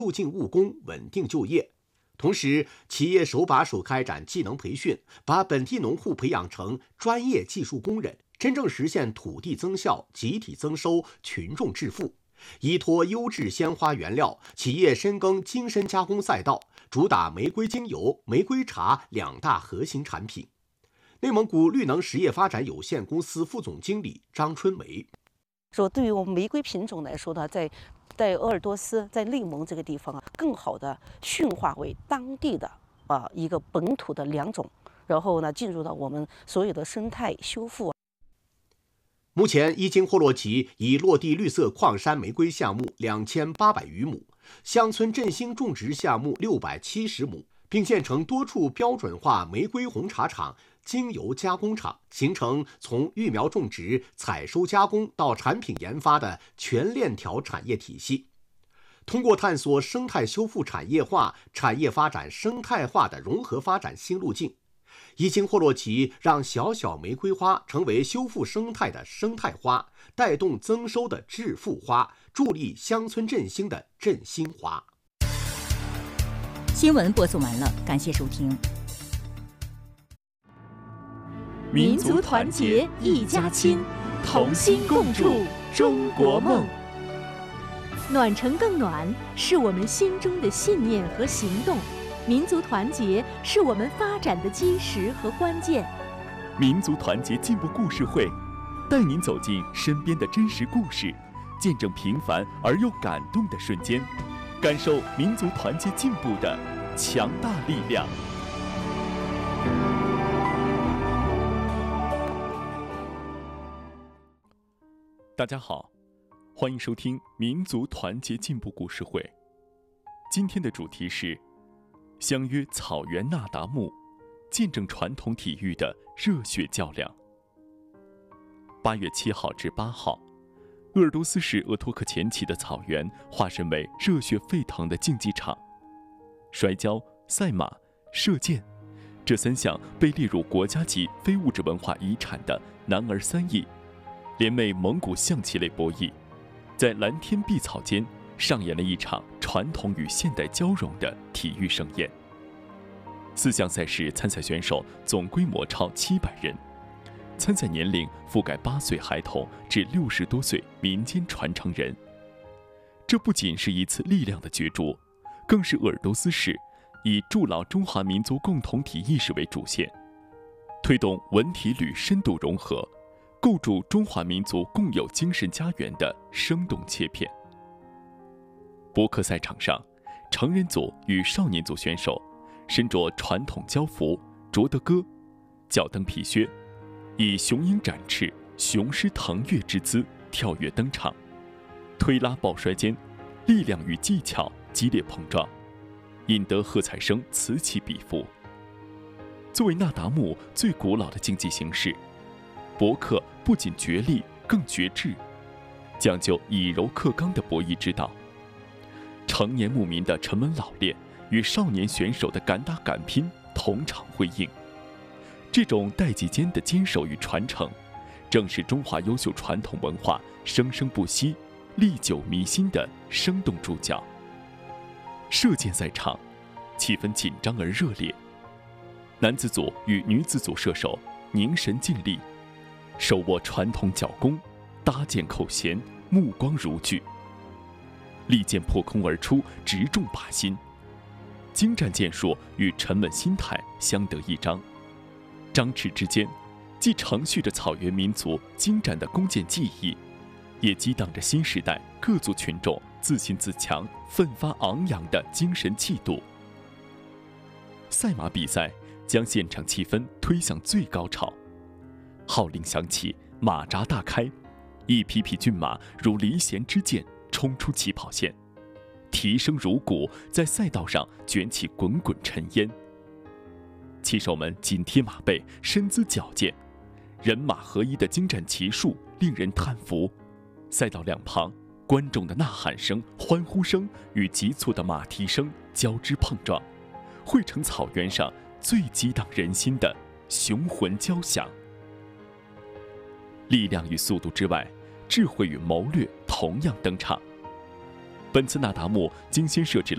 促进务工，稳定就业。同时，企业手把手开展技能培训，把本地农户培养成专业技术工人，真正实现土地增效、集体增收、群众致富。依托优质鲜花原料，企业深耕精深加工赛道，主打玫瑰精油、玫瑰茶2大核心产品。内蒙古绿能实业发展有限公司副总经理张春梅说：“对于我们玫瑰品种来说呢，在鄂尔多斯，在内蒙这个地方更好的驯化为当地的一个本土的良种，然后呢，进入到我们所有的生态修复。” 目前，伊金霍洛旗已落地绿色矿山玫瑰项目2800余亩，乡村振兴种植项目670亩，并建成多处标准化玫瑰红茶厂、精油加工厂，形成从育苗种植、采收加工到产品研发的全链条产业体系。通过探索生态修复产业化、产业发展生态化的融合发展新路径，伊金霍洛旗让小小玫瑰花成为修复生态的生态花，带动增收的致富花，助力乡村振兴的振兴花。 新闻播送完了，感谢收听。 民族团结一家亲，同心共筑中国梦。暖城更暖，是我们心中的信念和行动。民族团结是我们发展的基石和关键。 民族团结进步故事会，带您走进身边的真实故事，见证平凡而又感动的瞬间，感受民族团结进步的强大力量。大家好，欢迎收听民族团结进步故事会。今天的主题是相约草原那达慕，见证传统体育的热血较量。8月7号至8号，鄂尔多斯市鄂托克前旗的草原化身为热血沸腾的竞技场。摔跤、赛马、射箭，这3项被列入国家级非物质文化遗产的男儿3艺，联袂蒙古象棋类博弈，在蓝天碧草间上演了一场传统与现代交融的体育盛宴。4项赛事参赛选手总规模超700人，参赛年龄覆盖8岁孩童至60多岁民间传承人。这不仅是一次力量的角逐，更是鄂尔多斯市以筑牢中华民族共同体意识为主线，推动文体旅深度融合，构筑中华民族共有精神家园的生动切片。博克赛场上，成人组与少年组选手身着传统交服、着得戈、脚蹬皮靴，以雄鹰展翅、雄狮腾跃之姿跳跃登场，推拉抱摔间，力量与技巧激烈碰撞，引得喝彩声此起彼伏。作为那达慕最古老的竞技形式，博克不仅绝力，更绝智，讲究以柔克刚的博弈之道。成年牧民的沉稳老练与少年选手的敢打敢拼同场辉映，这种代际间的坚守与传承，正是中华优秀传统文化生生不息、历久弥新的生动注脚。射箭赛场，气氛紧张而热烈，男子组与女子组射手凝神尽力，手握传统脚弓，搭箭扣弦，目光如炬。利箭破空而出，直中靶心。精湛箭术与沉稳心态相得益彰，张弛之间，既承续着草原民族精湛的弓箭技艺，也激荡着新时代各族群众自信自强、奋发昂扬的精神气度。赛马比赛将现场气氛推向最高潮，号令响起，马闸大开，一匹匹骏马如离弦之箭冲出起跑线，蹄声如鼓，在赛道上卷起滚滚尘烟。骑手们紧贴马背，身姿矫健，人马合一的精湛骑术令人叹服。赛道两旁，观众的呐喊声、欢呼声与急促的马蹄声交织碰撞，汇成草原上最激荡人心的雄浑交响。力量与速度之外，智慧与谋略同样登场。本次那达慕精心设置了